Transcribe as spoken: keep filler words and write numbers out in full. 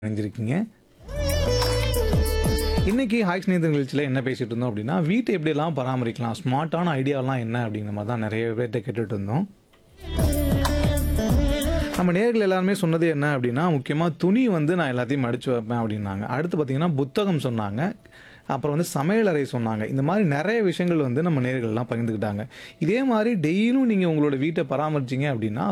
இணைஞ்சிருக்கீங்க. இன்னைக்கு ஹாய் ஸ்நேகிதர் நிகழ்ச்சியில என்ன பேசிட்டு இருந்தோம் அப்படின்னா, வீட்டை எப்படியெல்லாம் பராமரிக்கலாம்? ஸ்மார்ட்டான ஐடியாலாம் என்ன? அப்படிங்கிற மாரி தான் நெறைய பேர்ட்ட கேட்டுட்டு இருந்தோம். நம்ம நேயர்கள் எல்லாருமே சொன்னது என்ன அப்படின்னா, முக்கியமா துணி வந்து நான் எல்லாத்தையும் மடிச்சு வைப்பேன் அப்படின்னாங்க. அடுத்து பார்த்தீங்கன்னா, புத்தகம் சொன்னாங்க. அப்புறம் வந்து சமையலறை சொன்னாங்க. இந்த மாரி நெறைய விஷயங்கள் வந்து நம்ம நேயர்கள்லாம் பகிர்ந்துக்கிட்டாங்க. இதே மாரி டெய்லியும் நீங்க உங்களோட வீட்ட பராமரிச்சீங்க அப்படின்னா